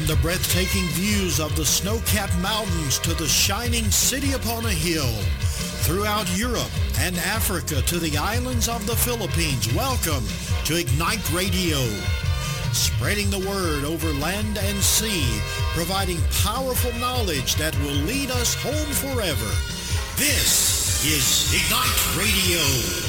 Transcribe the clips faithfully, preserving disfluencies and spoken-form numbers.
From the breathtaking views of the snow-capped mountains to the shining city upon a hill, throughout Europe and Africa to the islands of the Philippines, welcome to Ignite Radio. Spreading the word over land and sea, providing powerful knowledge that will lead us home forever. This is Ignite Radio.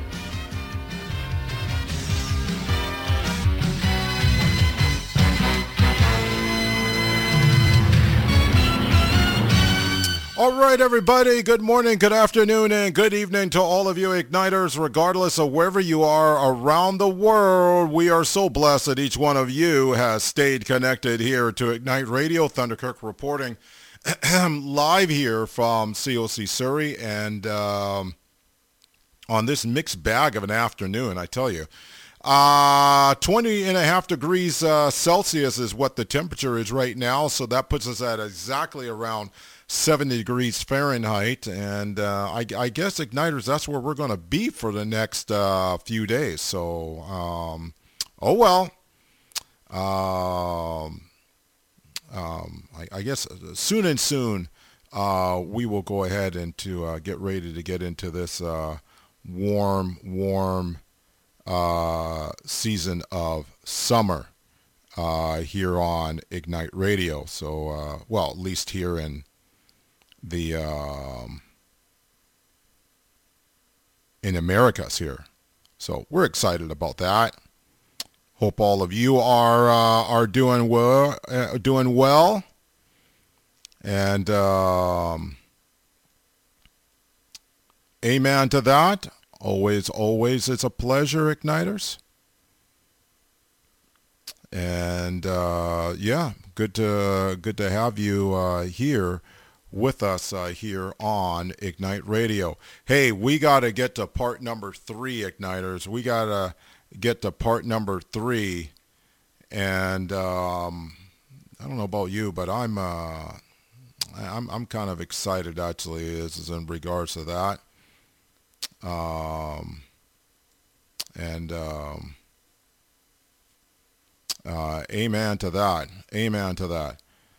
All right, everybody, good morning, good afternoon, and good evening to all of you Igniters, regardless of wherever you are around the world. We are so blessed that each one of you has stayed connected here to Ignite Radio. Thunderkirk reporting live here from C O C Surrey, and um, on this mixed bag of an afternoon, I tell you. Uh, twenty and a half degrees uh, Celsius is what the temperature is right now, so that puts us at exactly around seventy degrees Fahrenheit, and uh, I, I guess Igniters, that's where we're going to be for the next uh, few days. So, um, oh well. Um, um, I, I guess soon and soon uh, we will go ahead and to uh, get ready to get into this uh, warm, warm uh, season of summer uh, here on Ignite Radio. So, uh, well, at least here in the um, in Americas here, so we're excited about that. Hope all of you are uh, are doing well, uh, doing well, and um, amen to that. Always, always, it's a pleasure, Igniters, and uh, yeah, good to good to have you uh, here with us uh, here on Ignite Radio. Hey, we got to get to part number three, Igniters. We got to get to part number three. And um, I don't know about you, but I'm uh, I'm I'm kind of excited, actually, as is in regards to that. Um, and um, uh, amen to that. Amen to that.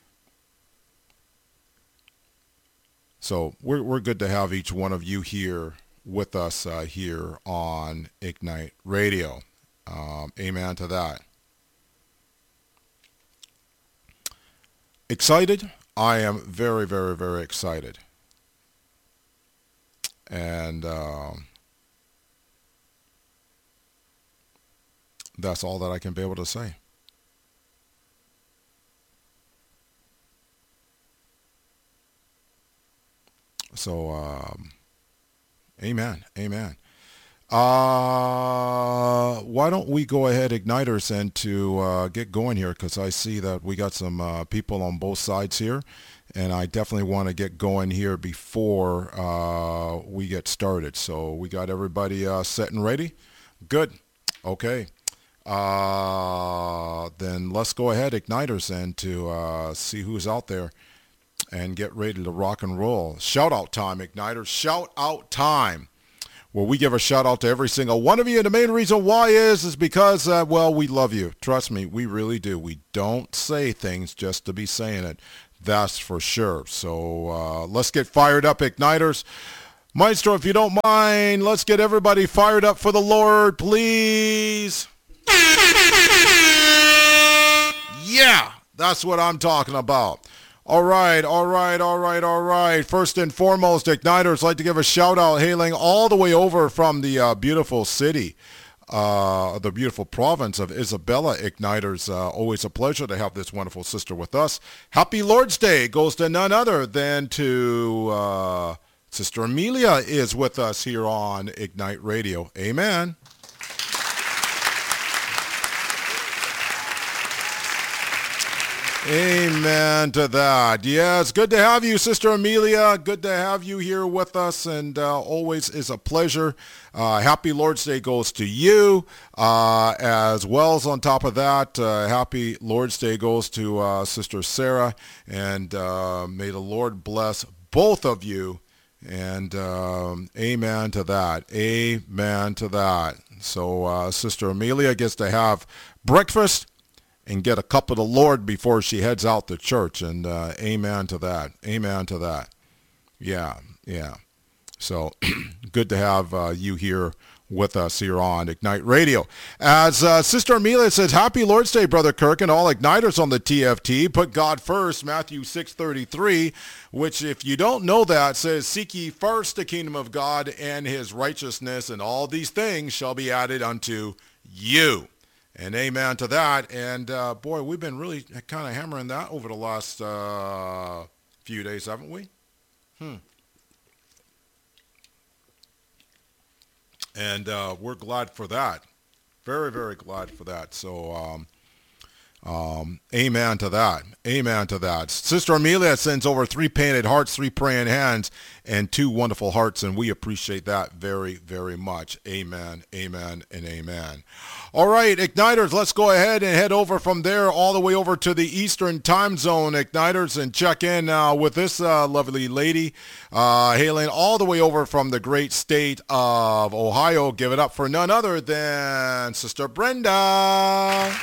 So we're we're good to have each one of you here with us uh, here on Ignite Radio. Um, amen to that. Excited? I am very, very, very excited. And um, that's all that I can be able to say. So, um, amen, amen. Uh, why don't we go ahead, Igniters, and to uh, get going here, because I see that we got some uh, people on both sides here, and I definitely want to get going here before uh, we get started. So we got everybody uh, set and ready? Good. Okay. Uh, then let's go ahead, Igniters, and to uh, see who's out there and get ready to rock and roll. Shout out time, Igniters. Shout out time. Well, we give a shout out to every single one of you. And the main reason why is, is because, uh, well, we love you. Trust me, we really do. We don't say things just to be saying it. That's for sure. So uh, let's get fired up, Igniters. Maestro, if you don't mind, let's get everybody fired up for the Lord, please. Yeah, that's what I'm talking about. All right, all right, all right, all right. First and foremost, Igniters, I'd like to give a shout out hailing all the way over from the uh, beautiful city, uh, the beautiful province of Isabella, Igniters. Uh, always a pleasure to have this wonderful sister with us. Happy Lord's Day goes to none other than to uh, Sister Amelia is with us here on Ignite Radio. Amen. Amen to that. Yeah, it's good to have you, Sister Amelia. Good to have you here with us, and uh, always is a pleasure. Uh, happy Lord's Day goes to you, uh, as well as on top of that, uh, happy Lord's Day goes to uh, Sister Sarah, and uh, may the Lord bless both of you, and um, amen to that. Amen to that. So uh, Sister Amelia gets to have breakfast, and get a cup of the Lord before she heads out to church. And uh, amen to that. Amen to that. Yeah, yeah. So good to have uh, you here with us here on Ignite Radio. As uh, Sister Amelia says, happy Lord's Day, Brother Kirk, and all Igniters on the T F T. Put God first, Matthew six thirty-three, which, if you don't know that, says, seek ye first the kingdom of God and his righteousness, and all these things shall be added unto you. And amen to that. And uh, boy, we've been really kind of hammering that over the last uh, few days, haven't we? Hmm. And uh, we're glad for that. Very, very glad for that. So, um, um, amen to that. Amen to that. Sister Amelia sends over three painted hearts, three praying hands, and two wonderful hearts, and we appreciate that very, very much. Amen, amen, and amen. All right, Igniters, let's go ahead and head over from there all the way over to the Eastern Time Zone, Igniters, and check in uh, with this uh, lovely lady, uh, hailing all the way over from the great state of Ohio. Give it up for none other than Sister Brenda.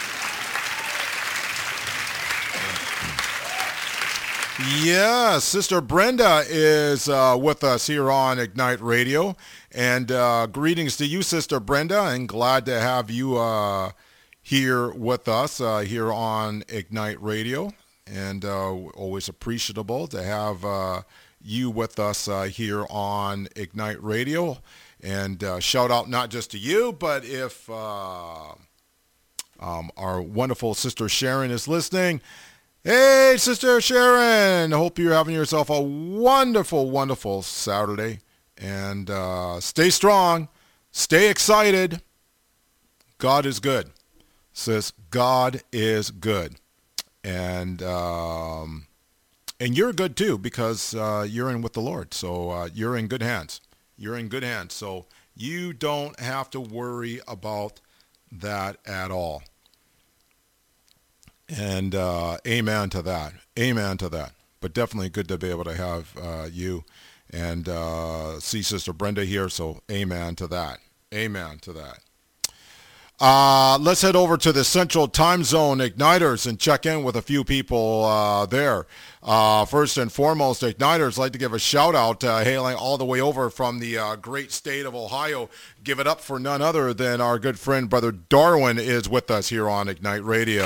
Yeah, Sister Brenda is uh, with us here on Ignite Radio. And uh, greetings to you, Sister Brenda, and glad to have you uh, here with us uh, here on Ignite Radio. And uh, always appreciable to have uh, you with us uh, here on Ignite Radio. And uh, shout out not just to you, but if uh, um, our wonderful Sister Sharon is listening, hey, Sister Sharon, I hope you're having yourself a wonderful, wonderful Saturday. And uh, stay strong. Stay excited. God is good. Says God is good. And um, and you're good too, because uh, you're in with the Lord. So uh, you're in good hands. You're in good hands. So you don't have to worry about that at all. And uh, amen to that. Amen to that. But definitely good to be able to have uh, you and uh, see Sister Brenda here. So amen to that. Amen to that. Uh, let's head over to the Central Time Zone Igniters and check in with a few people uh, there. Uh, first and foremost, Igniters, like to give a shout out, uh, hailing all the way over from the uh, great state of Ohio. Give it up for none other than our good friend, Brother Darwin, is with us here on Ignite Radio.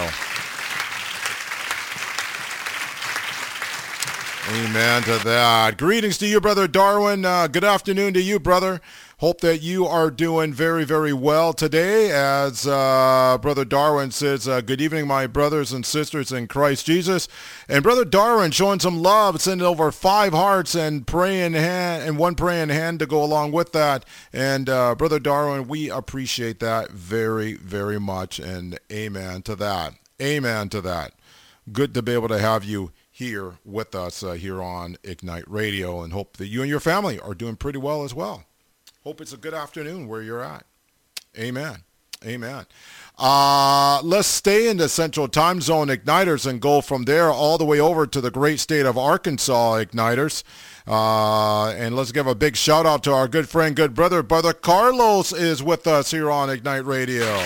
Amen to that. Greetings to you, Brother Darwin. Uh, good afternoon to you, brother. Hope that you are doing very, very well today. As uh, Brother Darwin says, uh, good evening, my brothers and sisters in Christ Jesus. And Brother Darwin showing some love, sending over five hearts and praying hand and one praying hand to go along with that. And uh, Brother Darwin, we appreciate that very, very much. And amen to that. Amen to that. Good to be able to have you here with us uh, here on Ignite Radio, and hope that you and your family are doing pretty well as well. Hope it's a good afternoon where you're at. Amen. Amen. Uh, let's stay in the Central Time Zone, Igniters, and go from there all the way over to the great state of Arkansas, Igniters. Uh, and let's give a big shout out to our good friend, good brother, Brother Carlos is with us here on Ignite Radio.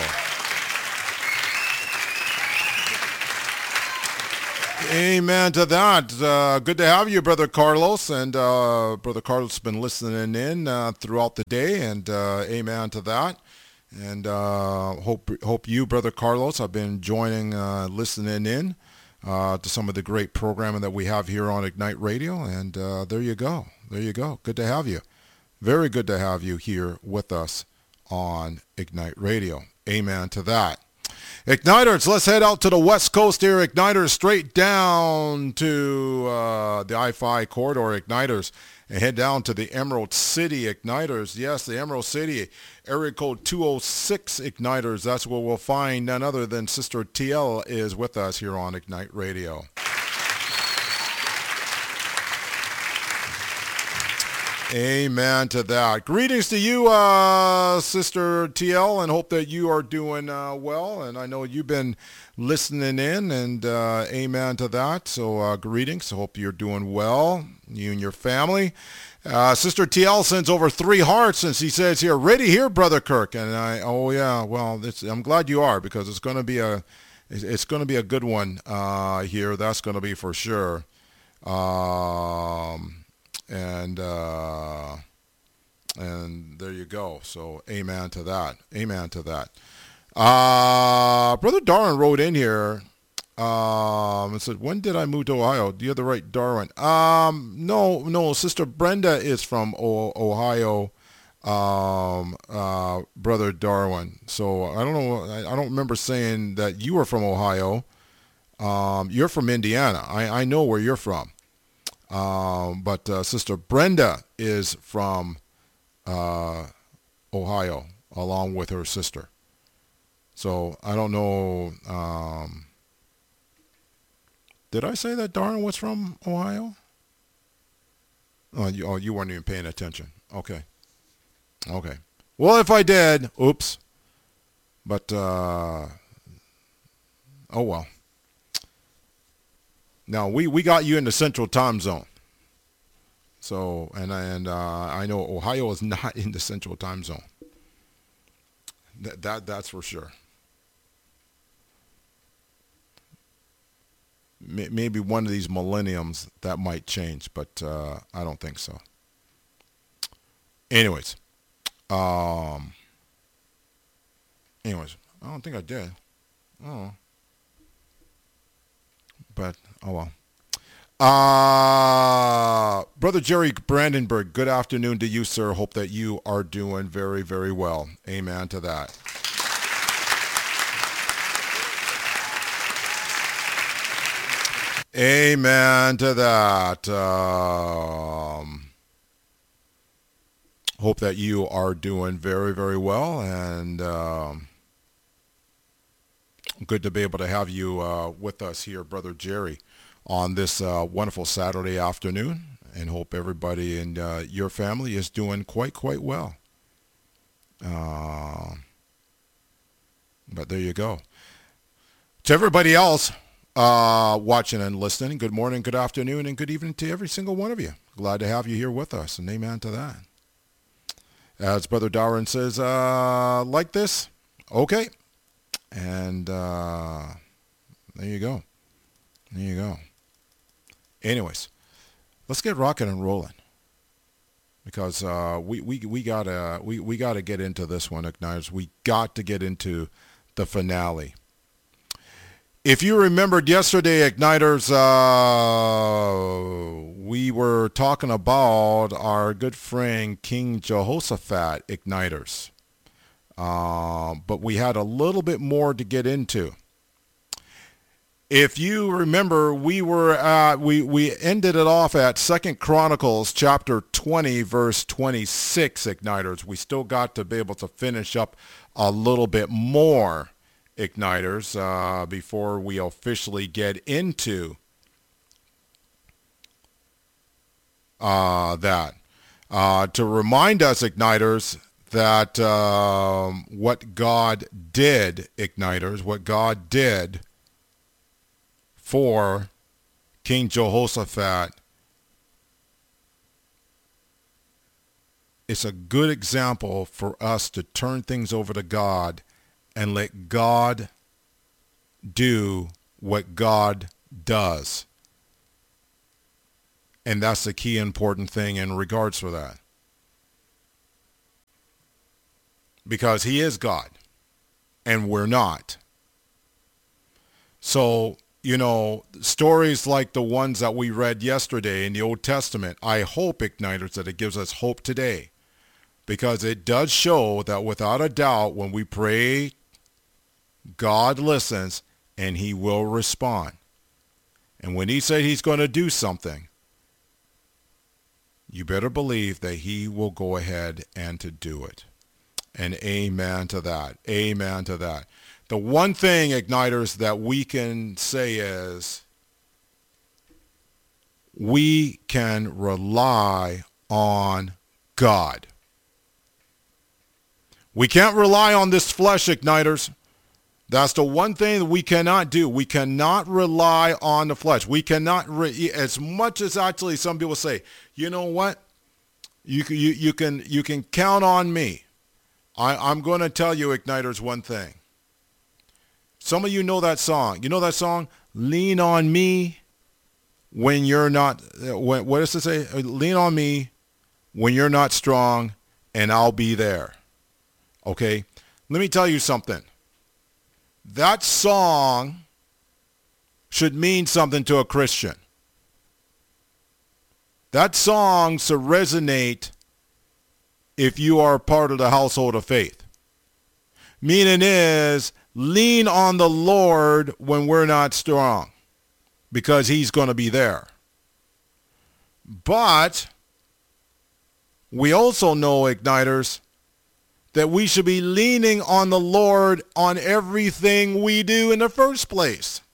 Amen to that. Uh, good to have you, Brother Carlos. And uh, Brother Carlos has been listening in uh, throughout the day, and uh, amen to that. And uh, hope hope you, Brother Carlos, have been joining, uh, listening in uh, to some of the great programming that we have here on Ignite Radio. And uh, there you go. There you go. Good to have you. Very good to have you here with us on Ignite Radio. Amen to that. Igniters, let's head out to the West Coast here. Igniters, straight down to uh, the I five corridor, Igniters, and head down to the Emerald City, Igniters. Yes, the Emerald City, area code two oh six, Igniters. That's where we'll find none other than Sister T L is with us here on Ignite Radio. Amen to that. Greetings to you, uh, Sister T L, and hope that you are doing uh, well. And I know you've been listening in, and uh, amen to that. So uh, greetings. Hope you're doing well, you and your family. Uh, Sister T L sends over three hearts, and she says here, ready here, Brother Kirk. And I, oh yeah, well, it's, I'm glad you are, because it's going to be a, It's, it's going to be a good one uh, here. That's going to be for sure. Um, and uh, and there you go. So amen to that. Amen to that. Uh, Brother Darwin wrote in here um, and said, when did I move to Ohio? Do you have the right Darwin? Um, no, no. Sister Brenda is from o- Ohio, um, uh, Brother Darwin. So I don't know. I, I don't remember saying that you were from Ohio. Um, you're from Indiana. I, I know where you're from. Um, but uh, Sister Brenda is from uh, Ohio, along with her sister. So I don't know. Um, did I say that Darwin was from Ohio? Oh you, oh, you weren't even paying attention. Okay. Okay. Well, if I did, oops. But, uh, oh well. Now, we, we got you in the central time zone. So, and, and uh, I know Ohio is not in the central time zone. That, that That's for sure. Maybe one of these millenniums that might change, but uh, I don't think so. Anyways. Um, anyways, I don't think I did. Oh. But, oh well. Uh, Brother Jerry Brandenburg, good afternoon to you, sir. Hope that you are doing very, very well. Amen to that. Amen to that. Um, hope that you are doing very, very well, and um, good to be able to have you uh, with us here, Brother Jerry, on this uh, wonderful Saturday afternoon, and hope everybody in uh, your family is doing quite, quite well. Uh, but there you go. To everybody else uh, watching and listening, good morning, good afternoon, and good evening to every single one of you. Glad to have you here with us, and amen to that. As Brother Darwin says, uh, like this, okay. And uh, there you go. There you go. Anyways, let's get rocking and rolling, because uh, we we we gotta we we gotta get into this one, Igniters. We got to get into the finale. If you remembered yesterday, Igniters, uh, we were talking about our good friend King Jehoshaphat, Igniters. Uh, but we had a little bit more to get into. If you remember, we were uh, we we ended it off at Second Chronicles chapter twenty, verse twenty-six, Igniters. We still got to be able to finish up a little bit more, Igniters, uh, before we officially get into uh, that. Uh, to remind us, Igniters, that um, what God did, Igniters, what God did for King Jehoshaphat, it's a good example for us to turn things over to God and let God do what God does. And that's the key important thing in regards to that. Because he is God, and we're not. So, you know, stories like the ones that we read yesterday in the Old Testament, I hope, Igniters, that it gives us hope today. Because it does show that without a doubt, when we pray, God listens and he will respond. And when he said he's going to do something, you better believe that he will go ahead and to do it. And amen to that. Amen to that. The one thing, Igniters, that we can say is we can rely on God. We can't rely on this flesh, Igniters. That's the one thing that we cannot do. We cannot rely on the flesh. We cannot, re- as much as actually some people say, you know what? You, you, you, can, you can count on me. I, I'm going to tell you, Igniters, one thing. Some of you know that song. You know that song? Lean on me when you're not, when, what does it say? Lean on me when you're not strong and I'll be there. Okay? Let me tell you something. That song should mean something to a Christian. That song should resonate if you are part of the household of faith. Meaning is, lean on the Lord when we're not strong, because he's going to be there. But we also know, Igniters, that we should be leaning on the Lord on everything we do in the first place.